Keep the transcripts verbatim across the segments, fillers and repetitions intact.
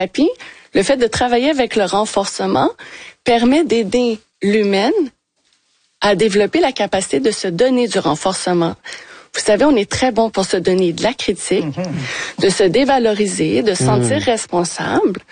Puis, le fait de travailler avec le renforcement permet d'aider l'humaine à développer la capacité de se donner du renforcement. Vous savez, on est très bon pour se donner de la critique, mm-hmm. de se dévaloriser, de se sentir mm. responsable.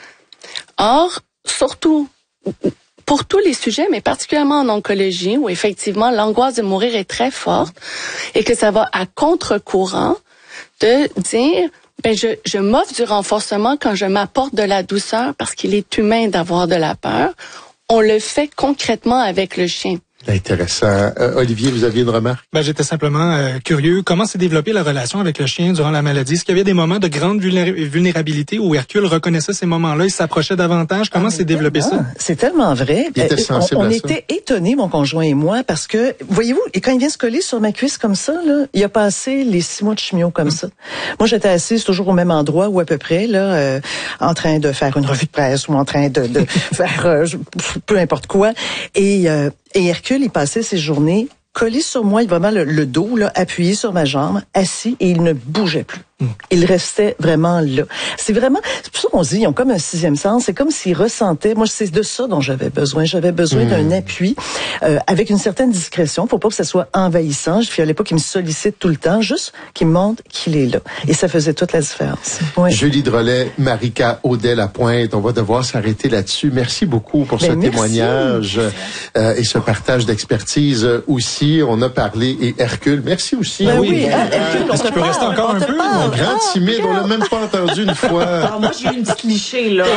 Or, surtout, pour tous les sujets, mais particulièrement en oncologie, où effectivement l'angoisse de mourir est très forte et que ça va à contre-courant de dire, ben je, je m'offre du renforcement quand je m'apporte de la douceur parce qu'il est humain d'avoir de la peur. On le fait concrètement avec le chien. Intéressant. Euh, Olivier, vous aviez une remarque? Ben, j'étais simplement euh, curieux. Comment s'est développée la relation avec le chien durant la maladie? Est-ce qu'il y avait des moments de grande vulnéra- vulnérabilité où Hercule reconnaissait ces moments-là, il s'approchait davantage? Comment ah, s'est développé ça? C'est tellement vrai. Il était sensible on on à était étonnés, mon conjoint et moi, parce que, voyez-vous, et quand il vient se coller sur ma cuisse comme ça, là, il a passé les six mois de chimio comme hum. ça. Moi, j'étais assise toujours au même endroit ou à peu près, là, euh, en train de faire une revue de presse ou en train de, de faire euh, peu importe quoi. Et euh, Et Hercule, il passait ses journées collé sur moi, vraiment le, le dos, là, appuyé sur ma jambe, assis, et il ne bougeait plus. Mm. Il restait vraiment là. C'est vraiment, c'est pour ça qu'on se dit, ils ont comme un sixième sens. C'est comme s'ils ressentaient. Moi, c'est de ça dont j'avais besoin. J'avais besoin mm. d'un appui euh, avec une certaine discrétion. Faut pas que ça soit envahissant. Il fallait pas qu'il me sollicite tout le temps, juste qu'il me montre qu'il est là. Et ça faisait toute la différence. Ouais. Julie Drolet, Marika Audet-Lapointe, on va devoir s'arrêter là-dessus. Merci beaucoup pour ben, ce merci. témoignage euh, et ce partage d'expertise aussi. On a parlé et Hercule, merci aussi. Ben oui, oui. Ah, Hercule, est-ce que tu peux rester encore un peu? Mon grand timide, on l'a même pas entendu une fois. Alors, moi, j'ai eu une petite cliché, là.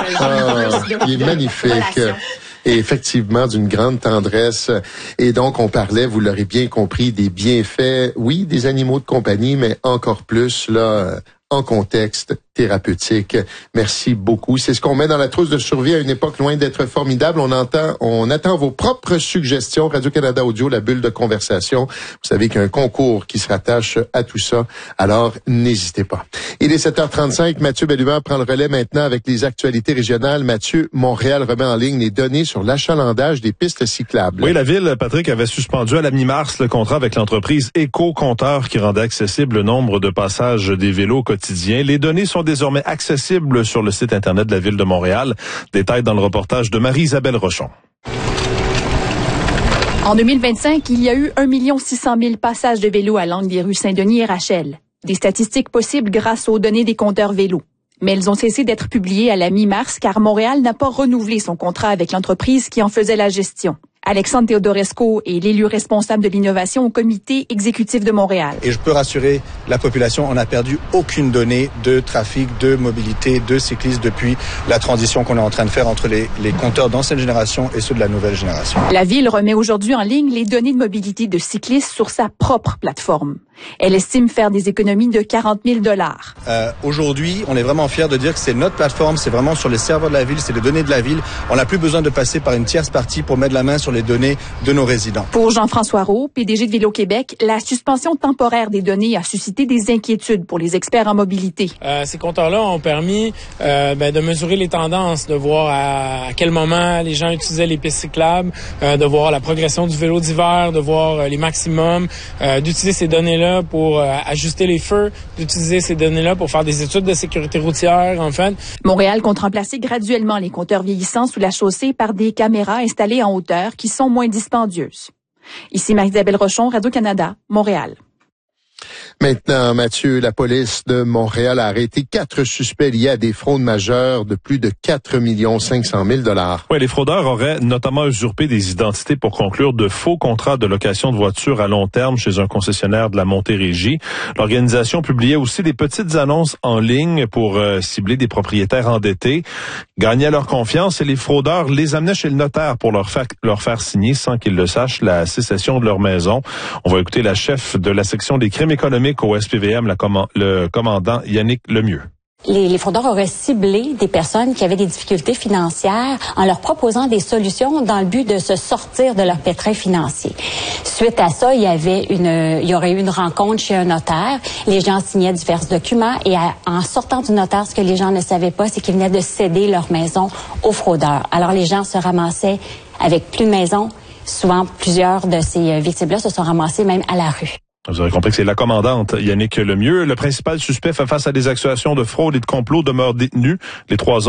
Ah, il est magnifique. Et effectivement, d'une grande tendresse. Et donc, on parlait, vous l'aurez bien compris, des bienfaits, oui, des animaux de compagnie, mais encore plus, là, en contexte thérapeutique. Merci beaucoup. C'est ce qu'on met dans la trousse de survie à une époque loin d'être formidable. On entend, on attend vos propres suggestions. Radio-Canada Audio, la bulle de conversation. Vous savez qu'il y a un concours qui se rattache à tout ça. Alors, n'hésitez pas. Il est sept heures trente-cinq. Mathieu Bellumeur prend le relais maintenant avec les actualités régionales. Mathieu, Montréal remet en ligne les données sur l'achalandage des pistes cyclables. Oui, la ville, Patrick, avait suspendu à la mi-mars le contrat avec l'entreprise Éco-Compteur qui rendait accessible le nombre de passages des vélos quotidiens. Les données sont désormais accessibles sur le site Internet de la Ville de Montréal. Détails dans le reportage de Marie-Isabelle Rochon. En deux mille vingt-cinq, il y a eu un million six cent mille passages de vélos à l'angle des rues Saint-Denis et Rachel. Des statistiques possibles grâce aux données des compteurs vélos. Mais elles ont cessé d'être publiées à la mi-mars car Montréal n'a pas renouvelé son contrat avec l'entreprise qui en faisait la gestion. Alexandre Theodorescu est l'élu responsable de l'innovation au comité exécutif de Montréal. Et je peux rassurer la population, on n'a perdu aucune donnée de trafic, de mobilité, de cyclistes depuis la transition qu'on est en train de faire entre les, les compteurs d'ancienne génération et ceux de la nouvelle génération. La Ville remet aujourd'hui en ligne les données de mobilité de cyclistes sur sa propre plateforme. Elle estime faire des économies de quarante mille dollars. Euh, aujourd'hui, on est vraiment fiers de dire que c'est notre plateforme, c'est vraiment sur les serveurs de la Ville, c'est les données de la Ville. On n'a plus besoin de passer par une tierce partie pour mettre la main sur les données de nos résidents. Pour Jean-François Roux, P D G de Vélo-Québec, la suspension temporaire des données a suscité des inquiétudes pour les experts en mobilité. Euh, ces compteurs-là ont permis euh, ben, de mesurer les tendances, de voir à, à quel moment les gens utilisaient les pistes cyclables, euh, de voir la progression du vélo d'hiver, de voir euh, les maximums, euh, d'utiliser ces données-là pour euh, ajuster les feux, d'utiliser ces données-là pour faire des études de sécurité routière, en fait. Montréal compte remplacer graduellement les compteurs vieillissants sous la chaussée par des caméras installées en hauteur qui sont moins dispendieuses. Ici Marie-Isabelle Rochon, Radio-Canada, Montréal. Maintenant, Mathieu, la police de Montréal a arrêté quatre suspects liés à des fraudes majeures de plus de quatre millions cinq cent mille dollars. Oui, les fraudeurs auraient notamment usurpé des identités pour conclure de faux contrats de location de voitures à long terme chez un concessionnaire de la Montérégie. L'organisation publiait aussi des petites annonces en ligne pour euh, cibler des propriétaires endettés, gagnaient leur confiance et les fraudeurs les amenaient chez le notaire pour leur faire, leur faire signer, sans qu'ils le sachent, la sécession de leur maison. On va écouter la chef de la section des crimes économiques au S P V M, la comm- le commandant Yannick Lemieux. Les, les fraudeurs auraient ciblé des personnes qui avaient des difficultés financières en leur proposant des solutions dans le but de se sortir de leur pétrin financier. Suite à ça, il y avait une, il y aurait eu une rencontre chez un notaire. Les gens signaient divers documents et à, en sortant du notaire, ce que les gens ne savaient pas, c'est qu'ils venaient de céder leur maison aux fraudeurs. Alors les gens se ramassaient avec plus de maison. Souvent, plusieurs de ces victimes-là se sont ramassées même à la rue. Vous aurez compris que c'est la commandante Yannick Lemieux. Le principal suspect fait face à des accusations de fraude et de complot demeure détenu. Les trois